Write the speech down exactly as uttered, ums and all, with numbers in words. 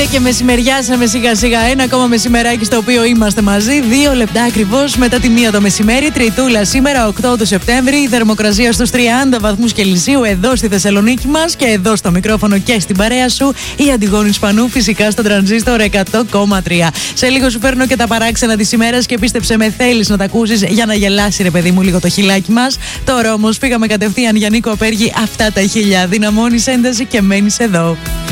και μεσημεριάσαμε σιγά σιγά. Ένα ακόμα μεσημεράκι στο οποίο είμαστε μαζί. Δύο λεπτά ακριβώς μετά τη μία το μεσημέρι. Τριτούλα σήμερα, οκτώ του Σεπτέμβρη. Η θερμοκρασία στους τριάντα βαθμούς Κελσίου εδώ στη Θεσσαλονίκη μας και εδώ στο μικρόφωνο και στην παρέα σου. Η Αντιγόνη Σπανού, φυσικά στο τρανζίστορ εκατό κόμμα τρία. Σε λίγο σου φέρνω και τα παράξενα της ημέρας και πίστεψε με, θέλεις να τα ακούσεις για να γελάσει, ρε παιδί μου, λίγο το χιλάκι μας. Τώρα όμως πήγαμε κατευθείαν για Νίκο Απέργη. Αυτά τα χίλια. Δυναμώνεις ένταση και μένεις εδώ.